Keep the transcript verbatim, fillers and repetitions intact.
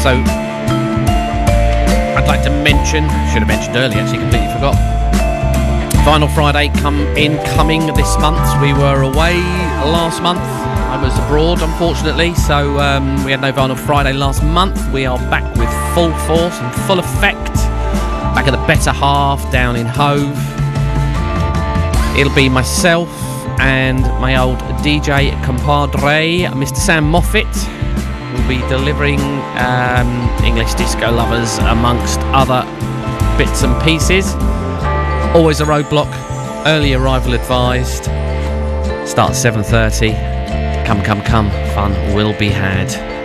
So I'd like to mention, should have mentioned earlier, actually completely forgot. Vinyl Friday come in coming this month. We were away last month. I was abroad, unfortunately, so um, we had no Vinyl Friday last month. We are back with full force and full effect. Back at the Better Half down in Hove. It'll be myself and my old D J compadre, Mister Sam Moffat, will be delivering um, English disco lovers amongst other bits and pieces. Always a roadblock, early arrival advised. Start seven thirty. Come, come, come, fun will be had.